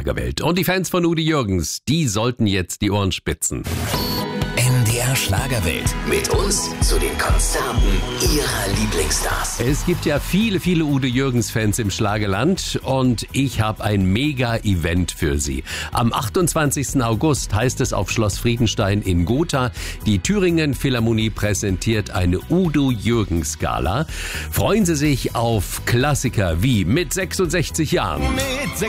Schlagerwelt. Und die Fans von Udo Jürgens, die sollten jetzt die Ohren spitzen. MDR Schlagerwelt. Mit uns zu den Konzerten Ihrer Lieblingsstars. Es gibt ja viele Udo Jürgens-Fans im Schlagerland und ich habe ein Mega-Event für Sie. Am 28. August heißt es auf Schloss Friedenstein in Gotha, die Thüringen Philharmonie präsentiert eine Udo Jürgens-Gala. Freuen Sie sich auf Klassiker wie Mit 66 Jahren. Mit